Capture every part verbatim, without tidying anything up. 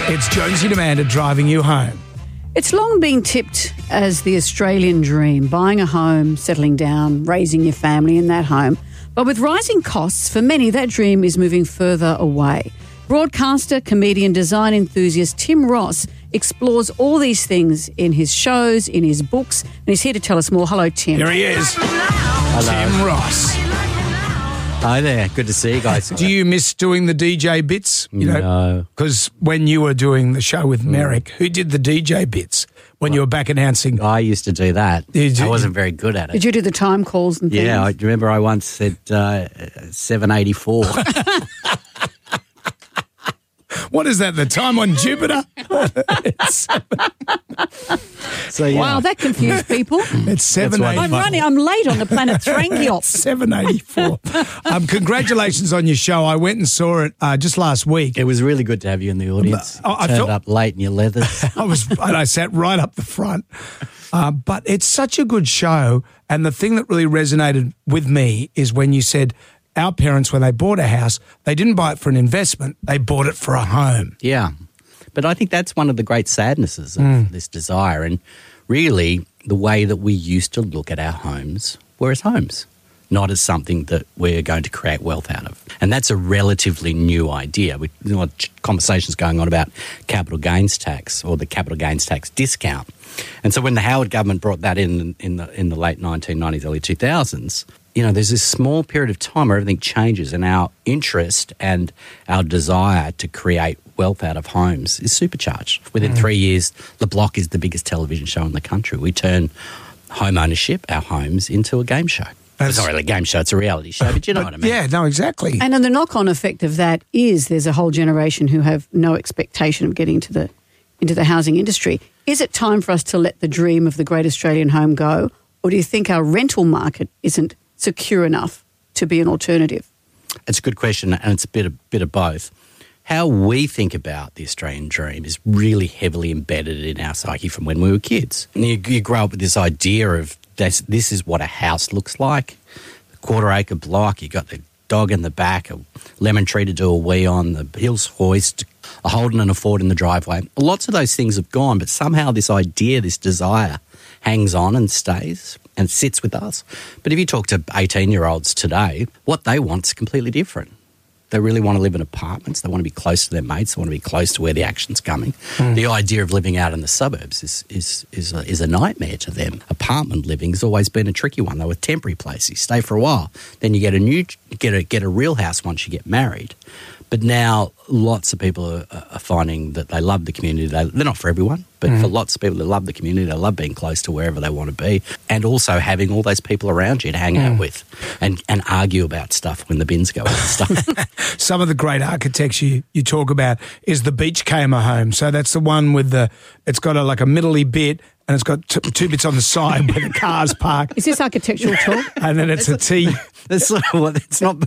It's Jonesy and Amanda driving you home. It's long been tipped as the Australian dream, buying a home, settling down, raising your family in that home. But with rising costs, for many, that dream is moving further away. Broadcaster, comedian, design enthusiast Tim Ross explores all these things in his shows, in his books, and he's here to tell us more. Hello, Tim. Here he is. Hello. Tim Ross. Hi there. Good to see you guys. Do you miss doing the D J bits? You know, No. because when you were doing the show with Merrick, who did the D J bits when you were back announcing? I used to do that. Did you? I wasn't very good at it. Did you do the time calls and things? Yeah, I remember I once said uh, seven eighty-four. What is that, the time on Jupiter? it's So, yeah. Wow, that confused people. it's seven why- I'm eighty-four. running. I'm late on the planet Thrangiop. seven eighty-four. um, congratulations on your show. I went and saw it uh, just last week. It was really good to have you in the audience. But, oh, I Turned felt- up late in your leathers. I was, and I sat right up the front. Uh, but it's such a good show. And the thing that really resonated with me is when you said our parents, when they bought a house, they didn't buy it for an investment. They bought it for a home. Yeah. But I think that's one of the great sadnesses of this desire. And really, the way that we used to look at our homes were as homes, not as something that we're going to create wealth out of. And that's a relatively new idea. We, there's a lot of conversations going on about capital gains tax or the capital gains tax discount. And so when the Howard government brought that in in the, in the late nineteen nineties, early two thousands, you know, there's this small period of time where everything changes and our interest and our desire to create wealth out of homes is supercharged. Within mm. three years, The Block is the biggest television show in the country. We turn home ownership, our homes, into a game show. That's- It's not really a game show, it's a reality show, but you know But what I mean. Yeah, no, exactly. And then the knock-on effect of that is there's a whole generation who have no expectation of getting into the into the housing industry. Is it time for us to let the dream of the great Australian home go, or do you think our rental market isn't secure enough to be an alternative? It's a good question, and it's a bit of, bit of both. How we think about the Australian dream is really heavily embedded in our psyche from when we were kids. And you, you grow up with this idea of this, this is what a house looks like, a quarter acre block, you got the dog in the back, a lemon tree to do a wee on, the Hills hoist, a Holden and a Ford in the driveway. Lots of those things have gone, but somehow this idea, this desire hangs on and stays and sits with us. But if you talk to eighteen-year-olds today, what they want is completely different. They really want to live in apartments. They want to be close to their mates. They want to be close to where the action's coming. Mm. The idea of living out in the suburbs is is is a, is a nightmare to them. Apartment living has always been a tricky one. They were temporary places. You stay for a while, then you get a new get a get a real house once you get married. But now lots of people are, are finding that they love the community. They, they're not for everyone, but mm. for lots of people that love the community, they love being close to wherever they want to be, and also having all those people around you to hang mm. out with and, and argue about stuff when the bins go out and stuff. Some of the great architecture you, you talk about is the Beachcomber home. So that's the one with the, it's got a, like a middly bit and it's got t- two bits on the side where the cars park. Is this architectural talk? And then it's a T. That's sort of what, it's not...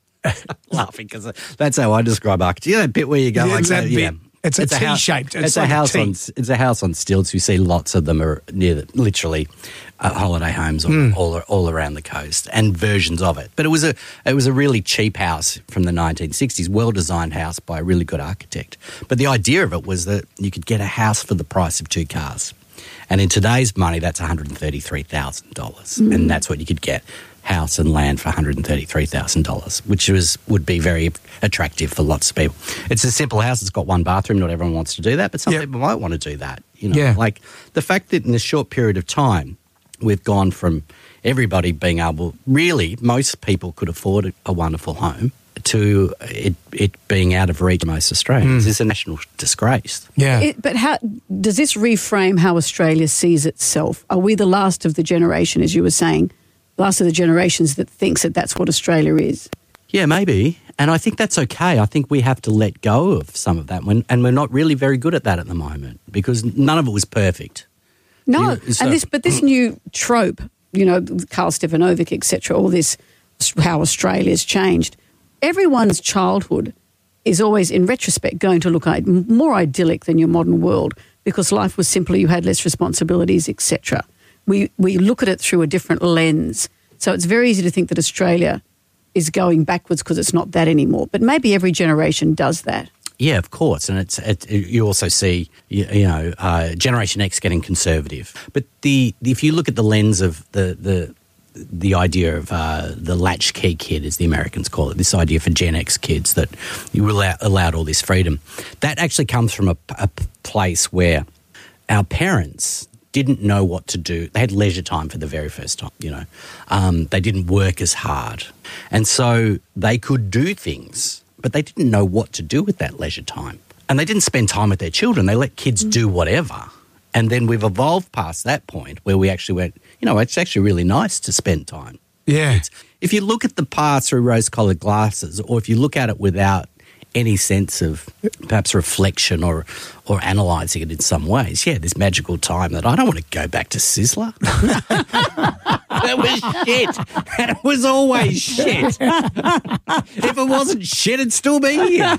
laughing because that's how I describe architecture. You know that bit where you go Yeah, like it's that that, bit. yeah. It's a It's a house- T-shaped. It's It's, like a a house T. on. It's a house on stilts. We see lots of them are near, the, literally, uh, holiday homes all, Mm. all all around the coast and versions of it. But it was a it was a really cheap house from the nineteen sixties, well designed house by a really good architect. But the idea of it was that you could get a house for the price of two cars, and in today's money, that's one hundred and thirty three thousand dollars, Mm. and that's what you could get. House and land for one hundred and thirty-three thousand dollars, which was would be very attractive for lots of people. It's a simple house. It's got one bathroom. Not everyone wants to do that, but some Yep. people might want to do that. You know, Yeah. like the fact that in a short period of time, we've gone from everybody being able, really, most people could afford a, a wonderful home, to it, it being out of reach of most Australians. Mm. It's a national disgrace. Yeah. It, but how does this reframe how Australia sees itself? Are we the last of the generation, as you were saying, last of the generations that thinks that that's what Australia is? Yeah, maybe. And I think that's okay. I think we have to let go of some of that. When, and we're not really very good at that at the moment because none of it was perfect. No, You- so- and this, but this new trope, you know, Karl Stefanovic, et cetera, all this, how Australia's changed. Everyone's childhood is always, in retrospect, going to look more idyllic than your modern world because life was simpler, you had less responsibilities, et cetera. We we look at it through a different lens. So it's very easy to think that Australia is going backwards because it's not that anymore. But maybe every generation does that. Yeah, of course. And it's it, you also see, you, you know, uh, Generation X getting conservative. But the if you look at the lens of the the the idea of uh, the latchkey kid, as the Americans call it, this idea for Gen X kids that you were allow, allowed all this freedom, that actually comes from a, a place where our parents didn't know what to do. They had leisure time for the very first time, you know. Um, they didn't work as hard. And so they could do things, but they didn't know what to do with that leisure time. And they didn't spend time with their children. They let kids do whatever. And then we've evolved past that point where we actually went, you know, it's actually really nice to spend time. Yeah. It's, if you look at the past through rose-coloured glasses, or if you look at it without any sense of perhaps reflection or or analysing it in some ways, yeah, this magical time that I don't want to go back to Sizzler. That was shit. And it was always shit. If it wasn't shit, it'd still be here.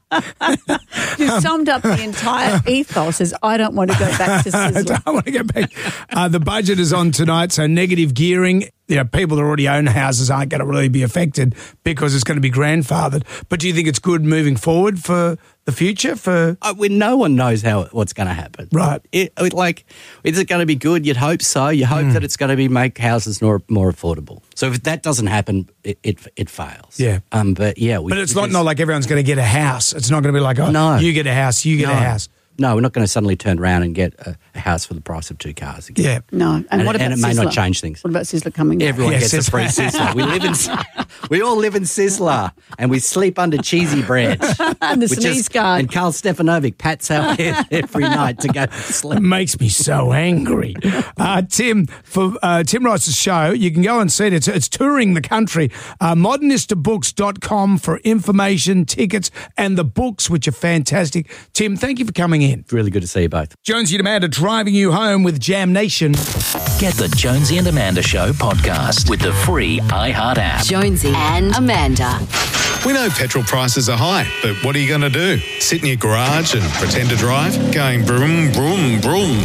You summed up the entire ethos as I don't want to go back to I Sizzler. don't want to go back. Uh, the budget is on tonight, so negative gearing. You know, people that already own houses aren't going to really be affected because it's going to be grandfathered. But do you think it's good moving forward for the future? For Uh, when no one knows how what's going to happen, Right. It, it, like, is it going to be good? You'd hope so. You hope that it's going to be make houses more more affordable. So if that doesn't happen, it it, it fails. Yeah. Um. But yeah. We, But it's not, because- not like everyone's going to get a house. It's not going to be like, oh, No. you get a house, you get no. a house. No, we're not going to suddenly turn around and get a, a house for the price of two cars again. Yeah. No. And, And what it- about and it may Sizzler? not change things. What about Sizzler coming back? Everyone Yeah, gets a Sizzler. free Sizzler. We live in, we all live in Sizzler, and we sleep under cheesy bread. And the Which sneeze is- guard. And Carl Stefanovic pats our head every night to go to sleep. It makes me so angry. Uh, Tim, for uh, Tim Rice's show, you can go and see it. It's, it's touring the country. Uh, modernista books dot com for information, tickets, and the books, which are fantastic. Tim, thank you for coming in. Really good to see you both. Jonesy and Amanda driving you home with Jam Nation. Get the Jonesy and Amanda Show podcast with the free iHeart app. Jonesy and Amanda. We know petrol prices are high, but what are you going to do? Sit in your garage and pretend to drive? Going broom, broom, broom.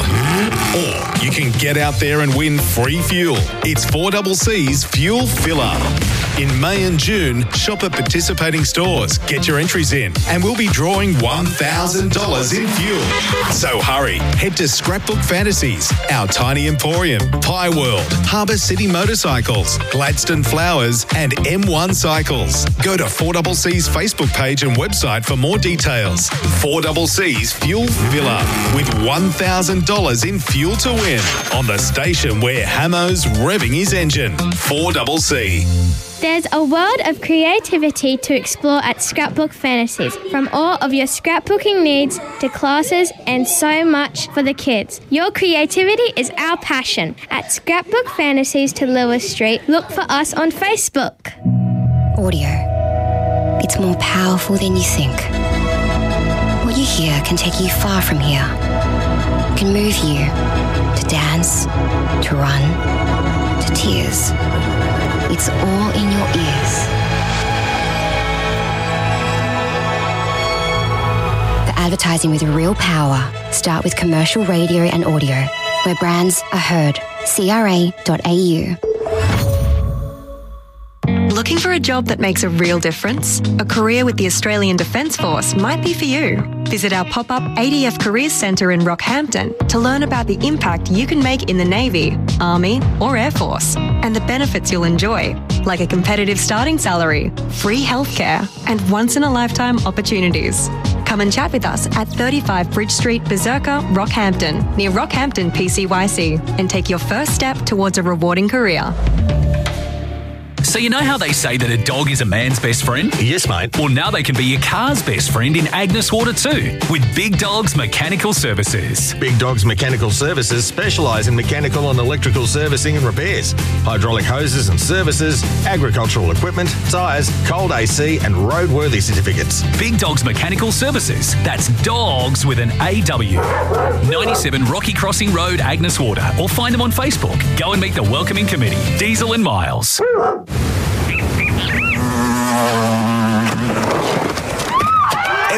Or you can get out there and win free fuel. It's four C C's Fuel Filler. In May and June, shop at participating stores, get your entries in, and we'll be drawing one thousand dollars in fuel. So hurry, head to Scrapbook Fantasies, Our Tiny Emporium, Pie World, Harbour City Motorcycles, Gladstone Flowers, and M one Cycles. Go to four C C's Facebook page and website for more details. four C C's Fuel Filler, with one thousand dollars in fuel to win on the station where Hamo's revving his engine. four C C. There's a world of creativity to explore at Scrapbook Fantasies, from all of your scrapbooking needs to classes and so much for the kids. Your creativity is our passion. At Scrapbook Fantasies to Lewis Street, look for us on Facebook. Audio. It's more powerful than you think. What you hear can take you far from here. Can move you to dance, to run, to tears. It's all in your ears. The advertising with real power. Start with commercial radio and audio, where brands are heard. C R A dot A U. Looking for a job that makes a real difference? A career with the Australian Defence Force might be for you. Visit our pop-up A D F Careers Centre in Rockhampton to learn about the impact you can make in the Navy, Army or Air Force, and the benefits you'll enjoy, like a competitive starting salary, free healthcare, and once-in-a-lifetime opportunities. Come and chat with us at thirty-five Bridge Street, Berserker, Rockhampton, near Rockhampton P C Y C, and take your first step towards a rewarding career. So you know how they say that a dog is a man's best friend? Yes, mate. Well, now they can be your car's best friend in Agnes Water too, with Big Dogs Mechanical Services. Big Dogs Mechanical Services specialise in mechanical and electrical servicing and repairs, hydraulic hoses and services, agricultural equipment, tyres, cold A C and roadworthy certificates. Big Dogs Mechanical Services. That's dogs with an A W. ninety-seven Rocky Crossing Road, Agnes Water, or find them on Facebook. Go and meet the welcoming committee, Diesel and Miles.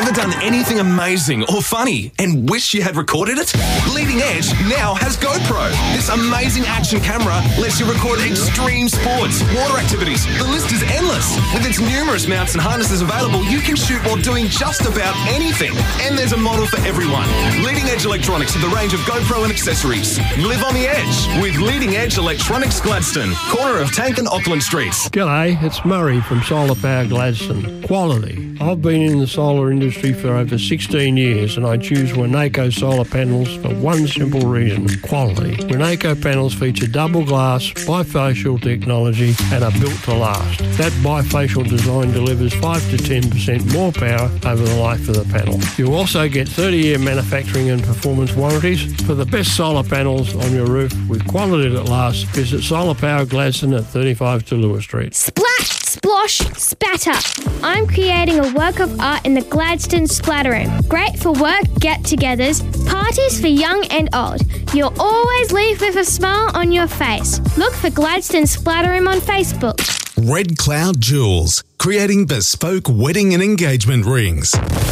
Ever done anything amazing or funny and wish you had recorded it? Leading Edge now has GoPro. This amazing action camera lets you record extreme sports, water activities. The list is endless. With its numerous mounts and harnesses available, you can shoot while doing just about anything. And there's a model for everyone. Leading Edge Electronics with a range of GoPro and accessories. Live on the edge with Leading Edge Electronics Gladstone, corner of Tank and Auckland Streets. G'day, it's Murray from Solar Power Gladstone. Quality. I've been in the solar industry for over sixteen years and I choose Winnaco solar panels for one simple reason, quality. Winnaco panels feature double glass, bifacial technology and are built to last. That bifacial design delivers five to ten percent more power over the life of the panel. You'll also get thirty year manufacturing and performance warranties. For the best solar panels on your roof with quality that lasts, visit Solar Power Gladstone at thirty-five to Lewis Street. Splash, splosh, spatter. I'm creating a work of art in the Gladstone Splatter Room. Great for work get-togethers, parties for young and old. You'll always leave with a smile on your face. Look for Gladstone Splatter Room on Facebook. Red Cloud Jewels, creating bespoke wedding and engagement rings.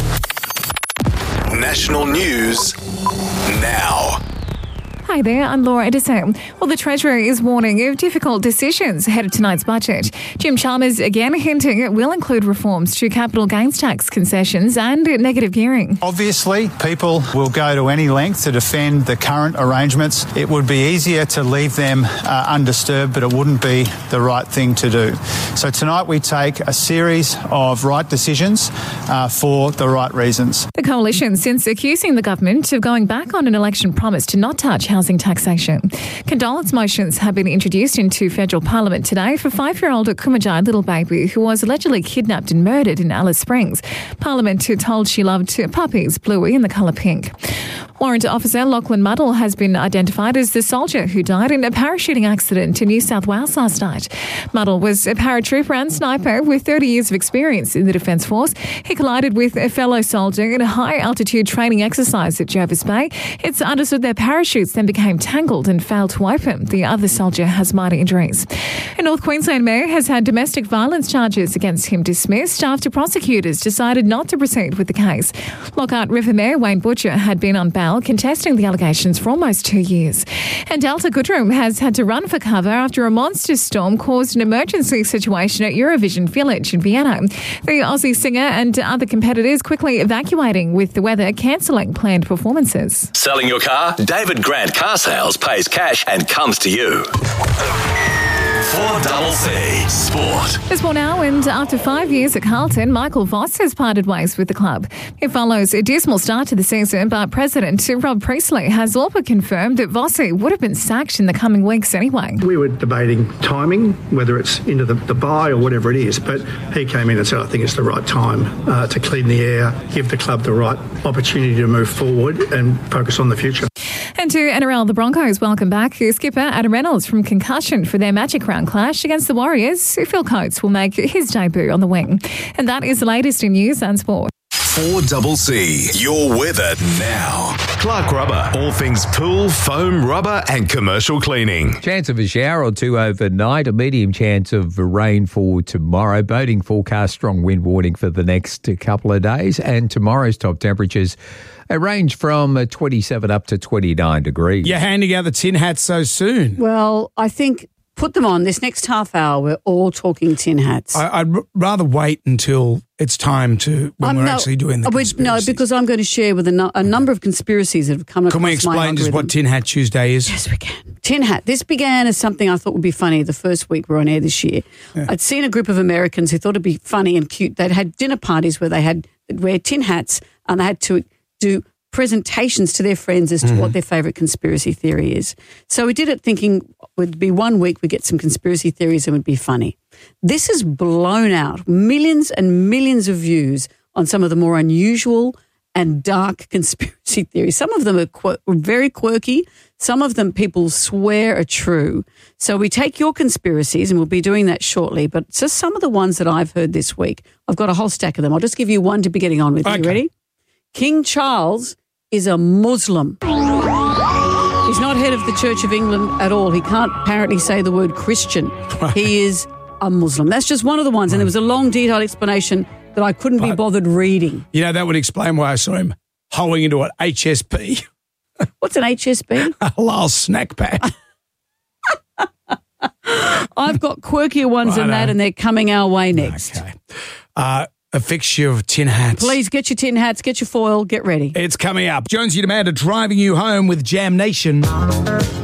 National news now. Hi there, I'm Laura Edison. Well, the Treasurer is warning of difficult decisions ahead of tonight's budget. Jim Chalmers again hinting it will include reforms to capital gains tax concessions and negative gearing. Obviously, people will go to any length to defend the current arrangements. It would be easier to leave them uh, undisturbed, but it wouldn't be the right thing to do. So tonight we take a series of right decisions uh, for the right reasons. The coalition since accusing the government of going back on an election promise to not touch housing taxation. Condolence motions have been introduced into federal parliament today for five-year-old Kumajai little baby who was allegedly kidnapped and murdered in Alice Springs. Parliament told she loved puppies, Bluey and the colour pink. Warrant officer Lachlan Muddle has been identified as the soldier who died in a parachuting accident in New South Wales last night. Muddle was a paratrooper and sniper with thirty years of experience in the Defence Force. He collided with a fellow soldier in a high-altitude training exercise at Jervis Bay. It's understood their parachutes then became tangled and failed to open. The other soldier has minor injuries. A North Queensland mayor has had domestic violence charges against him dismissed after prosecutors decided not to proceed with the case. Lockhart River Mayor Wayne Butcher had been on bail contesting the allegations for almost two years. And Delta Goodrem has had to run for cover after a monster storm caused an emergency situation at Eurovision Village in Vienna. The Aussie singer and other competitors quickly evacuating with the weather cancelling planned performances. Selling your car? David Grant Car Sales pays cash and comes to you. four C Sport. As for now, and after five years at Carlton, Michael Voss has parted ways with the club. It follows a dismal start to the season, but President Rob Priestley has also confirmed that Vossi would have been sacked in the coming weeks anyway. We were debating timing, whether it's into the, the buy or whatever it is, but he came in and said, I think it's the right time uh, to clean the air, give the club the right opportunity to move forward and focus on the future. And to N R L, the Broncos welcome back skipper Adam Reynolds from concussion for their Magic Round clash against the Warriors. Phil Coates will make his debut on the wing. And that is the latest in news and sport. four C, your weather now. Clark Rubber, all things pool, foam, rubber and commercial cleaning. Chance of a shower or two overnight, a medium chance of rain for tomorrow. Boating forecast, strong wind warning for the next couple of days. And tomorrow's top temperatures a range from twenty-seven up to twenty-nine degrees. You're handing out the tin hats so soon. Well, I think put them on. This next half hour, we're all talking tin hats. I, I'd r- rather wait until it's time to, when Um, we're no, actually doing the uh, we- conspiracies. No, because I'm going to share with a, no, a number of conspiracies that have come across Can my we explain just algorithm. what Tin Hat Tuesday is? Yes, we can. Tin Hat. This began as something I thought would be funny the first week we were on air this year. Yeah. I'd seen a group of Americans who thought it'd be funny and cute. They'd had dinner parties where they had they'd wear tin hats and they had to do presentations to their friends as to Mm-hmm. what their favourite conspiracy theory is. So we did it thinking it would be one week we'd get some conspiracy theories and it would be funny. This has blown out millions and millions of views on some of the more unusual and dark conspiracy theories. Some of them are qu- very quirky. Some of them people swear are true. So we take your conspiracies, and we'll be doing that shortly, but just some of the ones that I've heard this week. I've got a whole stack of them. I'll just give you one to be getting on with. Okay. You ready? King Charles is a Muslim. He's not head of the Church of England at all. He can't apparently say the word Christian. He is a Muslim. That's just one of the ones. And there was a long, detailed explanation that I couldn't be But- bothered reading. You know, that would explain why I saw him hoeing into an H S P, What's an H S B? a halal snack pack. I've got quirkier ones than Righto. that, and they're coming our way next. Okay. Uh, a fixture of tin hats. Please get your tin hats, get your foil, get ready. It's coming up. Jonesy and Amanda driving you home with Jam Nation.